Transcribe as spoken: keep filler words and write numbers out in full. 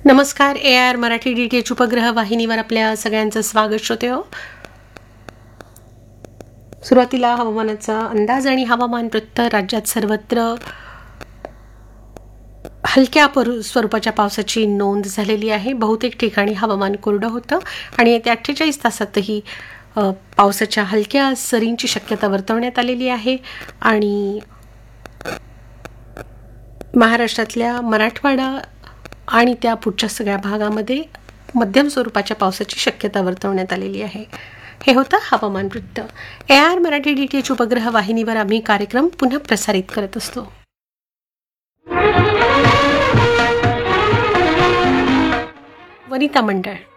नमस्कार. A R Marathi D T H उपग्रह वाहिनीवर आपल्या सगळ्यांचं स्वागत श्रोते हो. सुरुवातीला हवामानाचा अंदाज आणि हवामान वृत्त. राज्यात सर्वत्र हलक्या परू स्वरूपाच्या पावसाची नोंद झालेली आहे. बहुतेक ठिकाणी हवामान कोरडं होतं आणि येत्या अठ्ठेचाळीस तासातही पावसाच्या हलक्या सरींची शक्यता वर्तवण्यात आलेली आहे. आणि महाराष्ट्रातल्या मराठवाडा आणि त्या पुढच्या सगळ्या भागामध्ये मध्यम स्वरूपाच्या पावसाची शक्यता वर्तवण्यात आलेली आहे. हे होतं हवामान वृत्त. A R Marathi D T H उपग्रह वाहिनीवर आम्ही कार्यक्रम पुन्हा प्रसारित करत असतो. वनिता मंडळ.